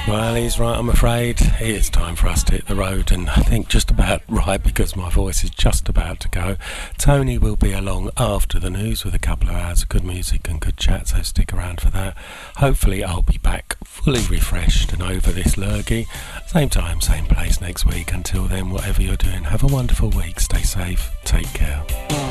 Well, he's right, I'm afraid. It's time for us to hit the road, and I think just about right because my voice is just about to go. Tony will be along after the news with a couple of hours of good music and good chat, so stick around for that. Hopefully I'll be back fully refreshed and over this lurgy. Same time, same place next week. Until then, whatever you're doing, have a wonderful week. Stay safe. Take care.